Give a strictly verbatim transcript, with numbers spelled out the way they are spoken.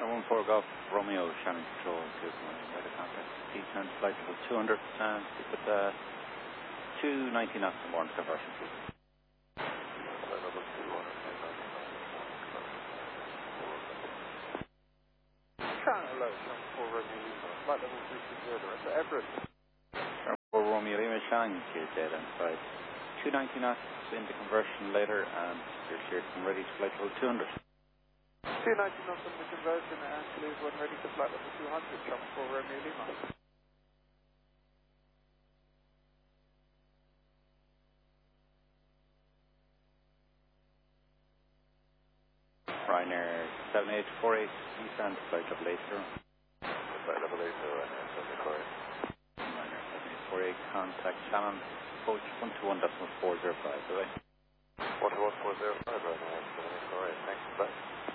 one four Golf Romeo, Shannon Control, good morning, weather contact. Speed turn flight level two hundred, and keep it uh, two ninety knots and warm conversion, please. Flight level two hundred, Shannon, hello, Shannon four Romeo Lima, flight level three six zero, direct to Everett. Shannon four Romeo Lima, Shannon, clear dead inside. two ninety knots into conversion later, and you're cleared and ready to flight level two hundred. two ninety knots on the conversion and clears when ready to flight level two hundred, Shannon four Romeo Lima. Ryanair seven eight four eight, descend, flight level eight zero. Flight level eight zero, Ryanair seven eight four eight. Ryanair seven eight four eight, contact Shannon, approach one two one point four zero five, bye-bye. one two one point four zero five, Ryanair seven eight four eight, thanks, bye.